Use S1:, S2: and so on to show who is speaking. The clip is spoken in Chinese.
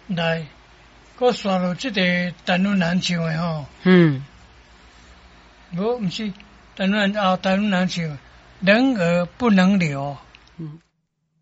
S1: 来，我刷到这个陈文兰唱的吼，无，不是陈文兰唱，人而不能留。